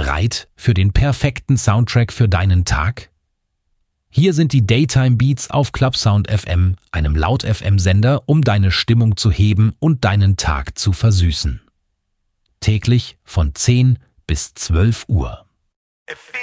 Bereit für den perfekten Soundtrack für deinen Tag? Hier sind die Daytime Beats auf Clubsound FM, einem Laut-FM-Sender, um deine Stimmung zu heben und deinen Tag zu versüßen. Täglich von 10 bis 12 Uhr.